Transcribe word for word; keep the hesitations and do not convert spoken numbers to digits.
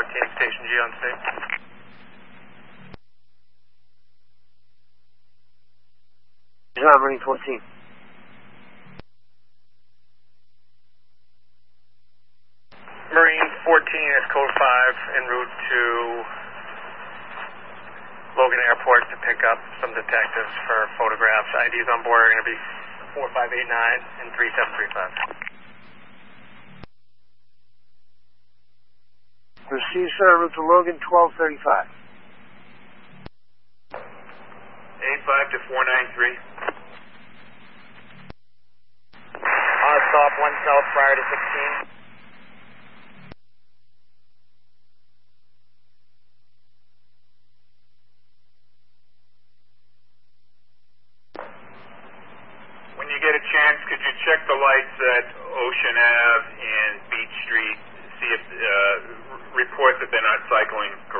fourteen, Station G on state. John, Marine fourteen. Marine fourteen is code five en route to Logan Airport to pick up some detectives for photographs. I Ds on board are going to be four five eight nine and three seven three five. Proceed, sir, en route to Logan, twelve thirty-five. eight five to four nine three. On stop one south prior to sixteen. When you get a chance, could you check the lights at Ocean Ave and Beach Street, see if, uh, report that they're not cycling